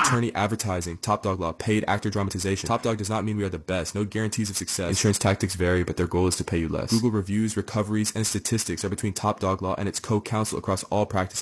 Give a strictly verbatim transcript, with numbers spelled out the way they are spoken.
Attorney advertising. Top Dog Law. Paid actor dramatization. Top Dog does not mean we are the best. No guarantees of success. Insurance tactics vary, but their goal is to pay you less. Google reviews, recoveries, and statistics are between Top Dog Law and its co-counsel across all practices.